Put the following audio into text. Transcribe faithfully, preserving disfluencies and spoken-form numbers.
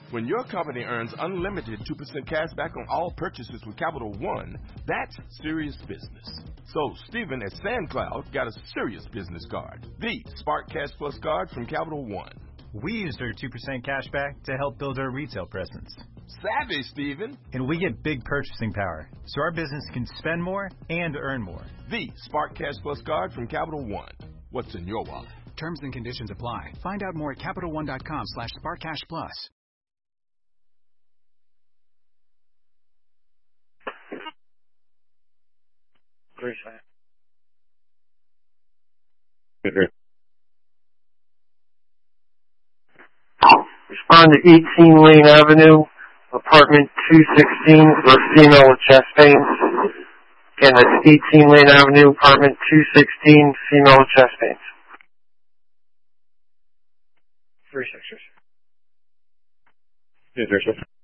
When your company earns unlimited two percent cash back on all purchases with Capital One, that's serious business. So Stephen at SandCloud got a serious business card, the Spark Cash Plus card from Capital One. We used our two percent cash back to help build our retail presence. Savvy, Stephen. And we get big purchasing power, so our business can spend more and earn more. The Spark Cash Plus card from Capital One. What's in your wallet? Terms and conditions apply. Find out more at Capital One dot com slash Spark Cash Plus. Respond to eighteen Lane Avenue, apartment two sixteen for a female with chest pains. Again, that's eighteen Lane Avenue, apartment two sixteen, female with chest pains. Three sixers. Two three six.